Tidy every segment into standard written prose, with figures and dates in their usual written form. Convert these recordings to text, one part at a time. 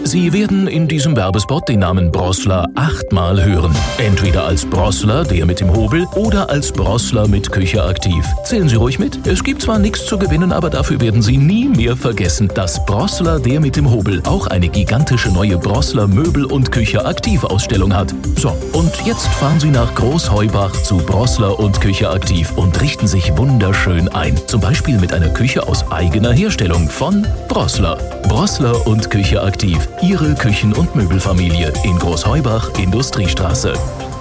Sie werden in diesem Werbespot den Namen Brossler 8-mal hören. Entweder als Brossler, der mit dem Hobel, oder als Brossler mit Küche aktiv. Zählen Sie ruhig mit. Es gibt zwar nichts zu gewinnen, aber dafür werden Sie nie mehr vergessen, dass Brossler, der mit dem Hobel, auch eine gigantische neue Brossler Möbel- und Küche aktiv Ausstellung hat. So, und jetzt fahren Sie nach Großheubach zu Brossler und Küche aktiv und richten sich wunderschön ein. Zum Beispiel mit einer Küche aus eigener Herstellung von Brossler. Brossler und Küche aktiv. Ihre Küchen- und Möbelfamilie in Großheubach, Industriestraße.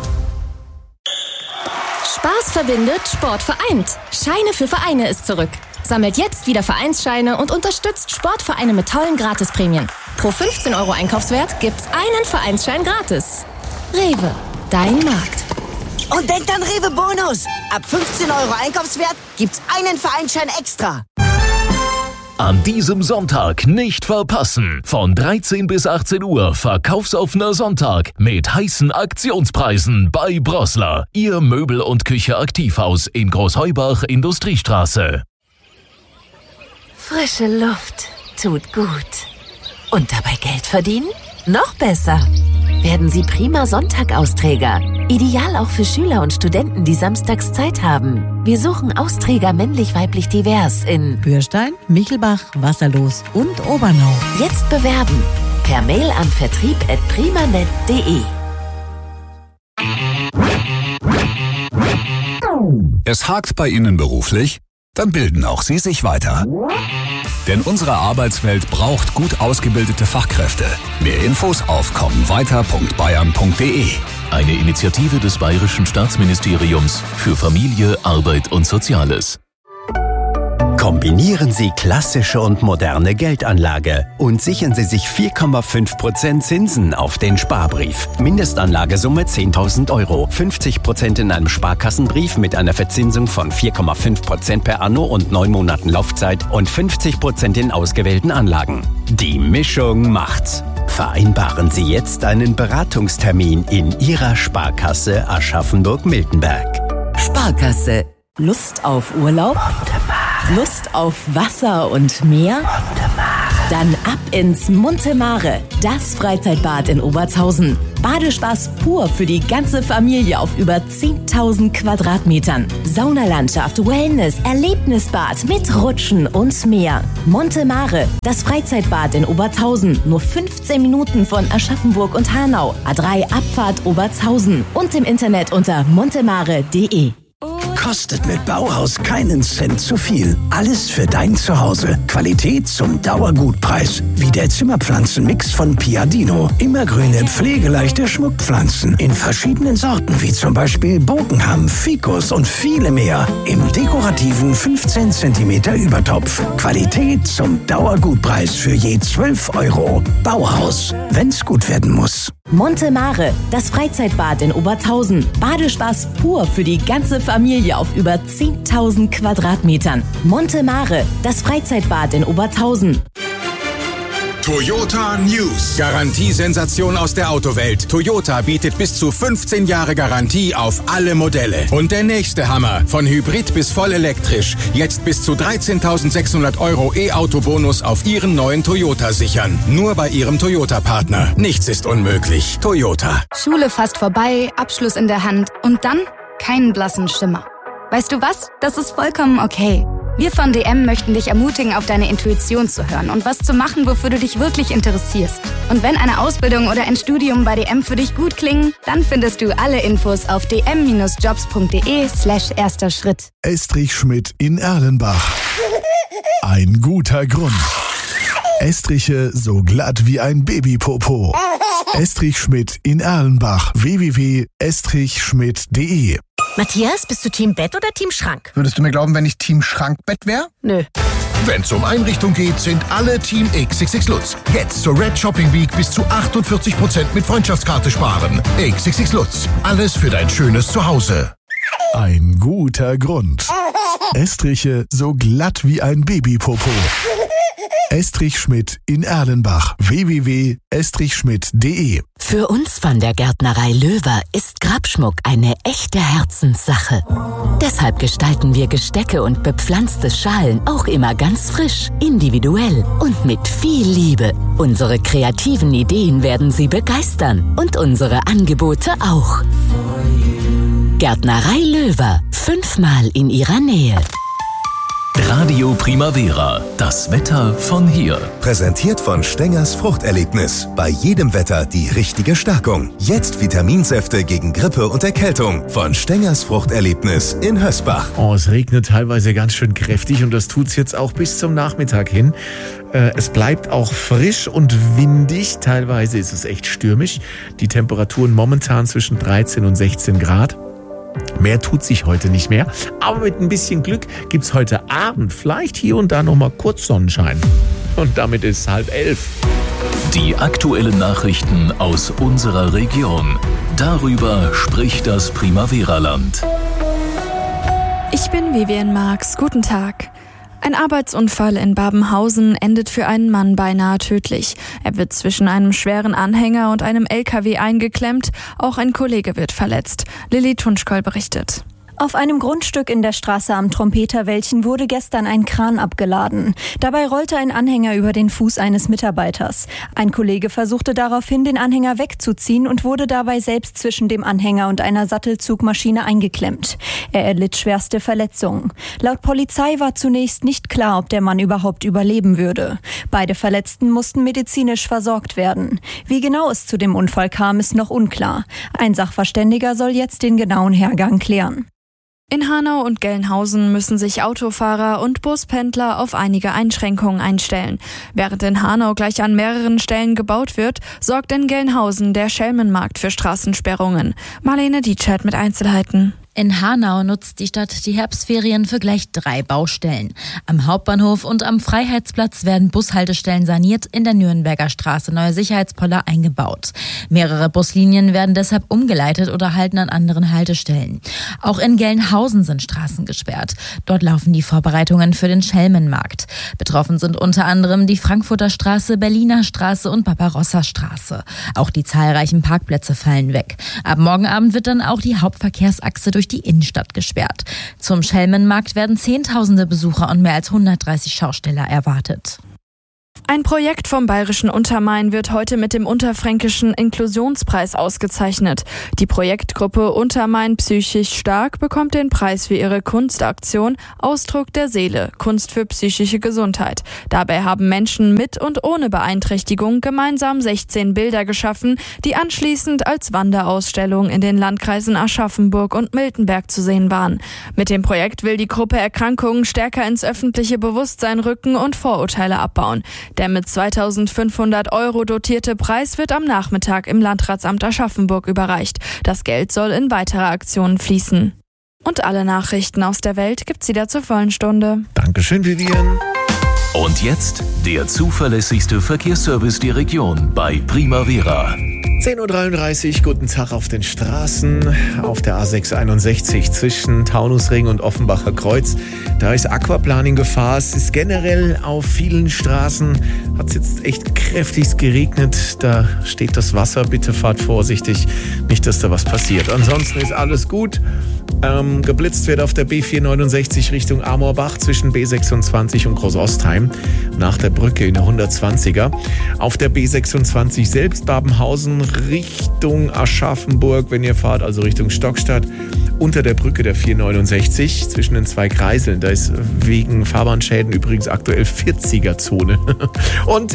Spaß verbindet, Sport vereint. Scheine für Vereine ist zurück. Sammelt jetzt wieder Vereinsscheine und unterstützt Sportvereine mit tollen Gratisprämien. Pro 15 € Einkaufswert gibt's einen Vereinsschein gratis. Rewe, dein Markt. Und denkt an Rewe Bonus. Ab 15 € Einkaufswert gibt's einen Vereinsschein extra. An diesem Sonntag nicht verpassen. Von 13 bis 18 Uhr verkaufsoffener Sonntag mit heißen Aktionspreisen bei Brossler. Ihr Möbel- und Küche-Aktivhaus in Großheubach, Industriestraße. Frische Luft tut gut. Und dabei Geld verdienen? Noch besser. Werden Sie prima Sonntag-Austräger. Ideal auch für Schüler und Studenten, die samstags Zeit haben. Wir suchen Austräger männlich-weiblich divers in Bürstein, Michelbach, Wasserlos und Obernau. Jetzt bewerben. Per Mail an vertrieb@primanet.de. Es hakt bei Ihnen beruflich? Dann bilden auch Sie sich weiter. Denn unsere Arbeitswelt braucht gut ausgebildete Fachkräfte. Mehr Infos auf kommenweiter.bayern.de. Eine Initiative des Bayerischen Staatsministeriums für Familie, Arbeit und Soziales. Kombinieren Sie klassische und moderne Geldanlage und sichern Sie sich 4,5% Zinsen auf den Sparbrief. Mindestanlagesumme 10.000 €, 50% in einem Sparkassenbrief mit einer Verzinsung von 4,5% per Anno und 9 Monaten Laufzeit und 50% in ausgewählten Anlagen. Die Mischung macht's. Vereinbaren Sie jetzt einen Beratungstermin in Ihrer Sparkasse Aschaffenburg-Miltenberg. Sparkasse. Lust auf Urlaub? Lust auf Wasser und Meer? Dann ab ins Monte Mare, das Freizeitbad in Obertshausen. Badespaß pur für die ganze Familie auf über 10.000 Quadratmetern. Saunalandschaft, Wellness, Erlebnisbad mit Rutschen und mehr. Monte Mare, das Freizeitbad in Obertshausen. Nur 15 Minuten von Aschaffenburg und Hanau. A3 Abfahrt Obertshausen. Und im Internet unter montemare.de. Kostet mit Bauhaus keinen Cent zu viel. Alles für dein Zuhause. Qualität zum Dauergutpreis. Wie der Zimmerpflanzenmix von Piadino. Immergrüne, pflegeleichte Schmuckpflanzen. In verschiedenen Sorten, wie zum Beispiel Bogenham, Ficus und viele mehr. Im dekorativen 15 cm Übertopf. Qualität zum Dauergutpreis für je 12 €. Bauhaus. Wenn's gut werden muss. Monte Mare, das Freizeitbad in Obertshausen. Badespaß pur für die ganze Familie auf über 10.000 Quadratmetern. Monte Mare, das Freizeitbad in Obertshausen. Toyota News. Garantiesensation aus der Autowelt. Toyota bietet bis zu 15 Jahre Garantie auf alle Modelle. Und der nächste Hammer. Von Hybrid bis voll elektrisch. Jetzt bis zu 13.600 € E-Auto-Bonus auf Ihren neuen Toyota sichern. Nur bei Ihrem Toyota-Partner. Nichts ist unmöglich. Toyota. Schule fast vorbei, Abschluss in der Hand und dann keinen blassen Schimmer. Weißt du was? Das ist vollkommen okay. Wir von DM möchten dich ermutigen, auf deine Intuition zu hören und was zu machen, wofür du dich wirklich interessierst. Und wenn eine Ausbildung oder ein Studium bei DM für dich gut klingen, dann findest du alle Infos auf dm-jobs.de/erster Schritt. Estrich Schmidt in Erlenbach. Ein guter Grund. Estriche so glatt wie ein Babypopo. Estrich Schmidt in Erlenbach. www.estrichschmidt.de. Matthias, bist du Team Bett oder Team Schrank? Würdest du mir glauben, wenn ich Team Schrankbett wäre? Nö. Wenn es um Einrichtung geht, sind alle Team XXX Lutz. Jetzt zur Red Shopping Week bis zu 48% mit Freundschaftskarte sparen. XXX Lutz. Alles für dein schönes Zuhause. Ein guter Grund. Estriche so glatt wie ein Babypopo. Estrich Schmidt in Erlenbach. www.estrichschmidt.de. Für uns von der Gärtnerei Löwer ist Grabschmuck eine echte Herzenssache. Deshalb gestalten wir Gestecke und bepflanzte Schalen auch immer ganz frisch, individuell und mit viel Liebe. Unsere kreativen Ideen werden Sie begeistern und unsere Angebote auch. Gärtnerei Löwer, 5-mal in Ihrer Nähe. Radio Primavera, das Wetter von hier. Präsentiert von Stengers Fruchterlebnis. Bei jedem Wetter die richtige Stärkung. Jetzt Vitaminsäfte gegen Grippe und Erkältung. Von Stengers Fruchterlebnis in Hösbach. Oh, es regnet teilweise ganz schön kräftig und das tut's jetzt auch bis zum Nachmittag hin. Es bleibt auch frisch und windig. Teilweise ist es echt stürmisch. Die Temperaturen momentan zwischen 13 und 16 Grad. Mehr tut sich heute nicht mehr, aber mit ein bisschen Glück gibt's heute Abend vielleicht hier und da nochmal kurz Sonnenschein. Und damit ist 10:30. Die aktuellen Nachrichten aus unserer Region. Darüber spricht das Primavera-Land. Ich bin Vivian Marx. Guten Tag. Ein Arbeitsunfall in Babenhausen endet für einen Mann beinahe tödlich. Er wird zwischen einem schweren Anhänger und einem LKW eingeklemmt. Auch ein Kollege wird verletzt. Lilly Tunschkoll berichtet. Auf einem Grundstück in der Straße am Trompeterwäldchen wurde gestern ein Kran abgeladen. Dabei rollte ein Anhänger über den Fuß eines Mitarbeiters. Ein Kollege versuchte daraufhin, den Anhänger wegzuziehen und wurde dabei selbst zwischen dem Anhänger und einer Sattelzugmaschine eingeklemmt. Er erlitt schwerste Verletzungen. Laut Polizei war zunächst nicht klar, ob der Mann überhaupt überleben würde. Beide Verletzten mussten medizinisch versorgt werden. Wie genau es zu dem Unfall kam, ist noch unklar. Ein Sachverständiger soll jetzt den genauen Hergang klären. In Hanau und Gelnhausen müssen sich Autofahrer und Buspendler auf einige Einschränkungen einstellen. Während in Hanau gleich an mehreren Stellen gebaut wird, sorgt in Gelnhausen der Schelmenmarkt für Straßensperrungen. Marlene Dietschert mit Einzelheiten. In Hanau nutzt die Stadt die Herbstferien für gleich 3 Baustellen. Am Hauptbahnhof und am Freiheitsplatz werden Bushaltestellen saniert, in der Nürnberger Straße neue Sicherheitspoller eingebaut. Mehrere Buslinien werden deshalb umgeleitet oder halten an anderen Haltestellen. Auch in Gelnhausen sind Straßen gesperrt. Dort laufen die Vorbereitungen für den Schelmenmarkt. Betroffen sind unter anderem die Frankfurter Straße, Berliner Straße und Barbarossa Straße. Auch die zahlreichen Parkplätze fallen weg. Ab morgen Abend wird dann auch die Hauptverkehrsachse durch die Innenstadt gesperrt. Zum Schelmenmarkt werden Zehntausende Besucher und mehr als 130 Schausteller erwartet. Ein Projekt vom Bayerischen Untermain wird heute mit dem Unterfränkischen Inklusionspreis ausgezeichnet. Die Projektgruppe Untermain Psychisch Stark bekommt den Preis für ihre Kunstaktion Ausdruck der Seele, Kunst für psychische Gesundheit. Dabei haben Menschen mit und ohne Beeinträchtigung gemeinsam 16 Bilder geschaffen, die anschließend als Wanderausstellung in den Landkreisen Aschaffenburg und Miltenberg zu sehen waren. Mit dem Projekt will die Gruppe Erkrankungen stärker ins öffentliche Bewusstsein rücken und Vorurteile abbauen. Der mit 2.500 € dotierte Preis wird am Nachmittag im Landratsamt Aschaffenburg überreicht. Das Geld soll in weitere Aktionen fließen. Und alle Nachrichten aus der Welt gibt's wieder zur vollen Stunde. Dankeschön, Vivian. Und jetzt der zuverlässigste Verkehrsservice der Region bei Primavera. 10:33 Uhr, guten Tag auf den Straßen. Auf der A661 zwischen Taunusring und Offenbacher Kreuz. Da ist Aquaplaning Gefahr. Es ist generell auf vielen Straßen. Hat es jetzt echt kräftig geregnet. Da steht das Wasser. Bitte fahrt vorsichtig. Nicht, dass da was passiert. Ansonsten ist alles gut. Geblitzt wird auf der B469 Richtung Amorbach zwischen B26 und Großostheim. Nach der Brücke in der 120er. Auf der B26 selbst Babenhausen Richtung Aschaffenburg, wenn ihr fahrt, also Richtung Stockstadt. Unter der Brücke der 469 zwischen den 2 Kreiseln. Da ist wegen Fahrbahnschäden übrigens aktuell 40er-Zone. Und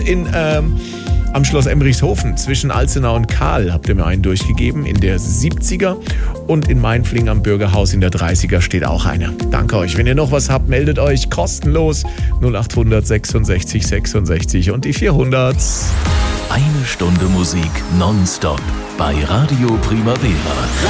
am Schloss Emmerichshofen zwischen Alzenau und Kahl habt ihr mir einen durchgegeben in der 70er und in Mainfling am Bürgerhaus in der 30er steht auch einer. Danke euch. Wenn ihr noch was habt, meldet euch kostenlos 0800 66 66 und die 400. Eine Stunde Musik nonstop bei Radio Primavera.